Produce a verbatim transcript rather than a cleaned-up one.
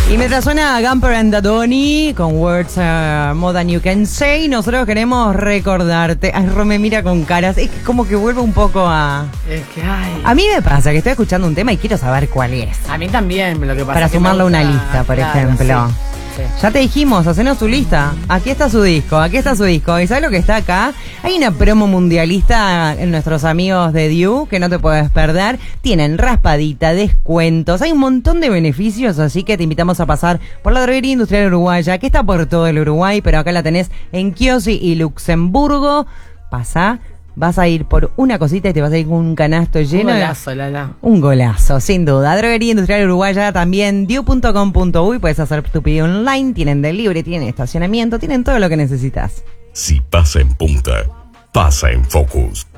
Y mientras suena Gamper and Dadoni con Words uh, More Than You Can Say, nosotros queremos recordarte. Ay, Rome mira con caras. Es como que vuelve un poco a... Es que ay. A mí me pasa que estoy escuchando un tema y quiero saber cuál es. A mí también, lo que pasa Para es que sumarlo a me una gusta, lista, por claro, ejemplo. sí, sí. Ya te dijimos, hacenos tu lista. Aquí está su disco, aquí está su disco. ¿Y sabes lo que está acá? Hay una promo mundialista en nuestros amigos de Diu que no te puedes perder. Tienen raspadita, descuentos, hay un montón de beneficios, así que te invitamos a pasar por la droguería industrial uruguaya, que está por todo el Uruguay, pero acá la tenés en Chiossi y Luxemburgo. Pasá. Vas a ir por una cosita y te vas a ir con un canasto lleno. Un golazo, Lala. Un golazo, sin duda. Droguería Industrial Uruguaya también, diu punto com punto uy. Puedes hacer tu pedido online, tienen delivery, tienen estacionamiento, tienen todo lo que necesitas. Si pasa en Punta, pasa en Focus.